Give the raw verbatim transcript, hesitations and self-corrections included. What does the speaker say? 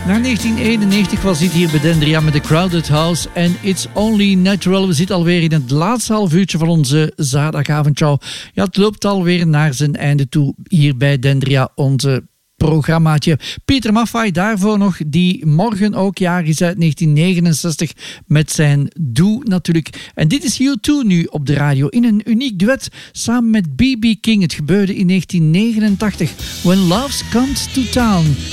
Na negentien eenennegentig was dit hier bij Dendria met The Crowded House en It's Only Natural. We zitten alweer in het laatste half uurtje van onze zaterdagavondshow. Ja, het loopt alweer naar zijn einde toe hier bij Dendria, onze programmaatje. Pieter Maffay daarvoor nog, die morgen ook jaar is uit negentien negenenzestig met zijn Doe natuurlijk. En dit is U twee nu op de radio in een uniek duet samen met B B King. Het gebeurde in negentien negenentachtig. When Love Comes to Town.